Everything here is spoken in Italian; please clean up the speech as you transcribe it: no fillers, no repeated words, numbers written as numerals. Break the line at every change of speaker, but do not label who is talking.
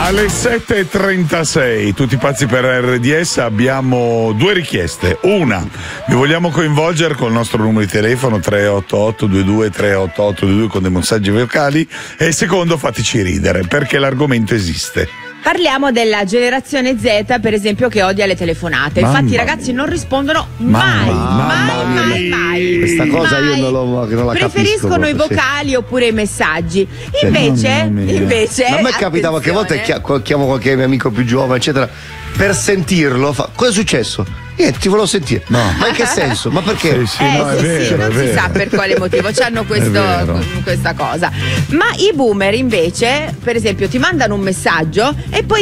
Alle 7.36, tutti pazzi per RDS, abbiamo due richieste. Una, vi vogliamo coinvolgere col nostro numero di telefono 388-22-388-22 con dei messaggi vocali. E secondo, fateci ridere, perché l'argomento esiste.
Parliamo della generazione Z, per esempio, che odia le telefonate. Infatti i ragazzi non rispondono mai.
Questa cosa
mai.
io non la
preferiscono
capisco.
i vocali oppure i messaggi. Invece,
ma a me capita qualche volta che chiamo qualche mio amico più giovane, eccetera, per sentirlo. Cosa è successo? Niente, ti volevo sentire.
No.
Ma in che senso? Ma perché?
È vero,
non si sa per quale motivo c'hanno questa cosa. Ma i boomer invece, per esempio, ti mandano un messaggio e poi